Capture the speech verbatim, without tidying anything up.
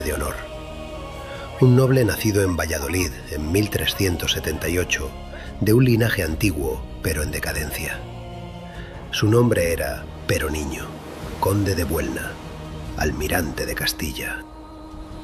de honor. Un noble nacido en Valladolid en mil trescientos setenta y ocho, de un linaje antiguo pero en decadencia. Su nombre era Pero Niño, conde de Buelna, almirante de Castilla.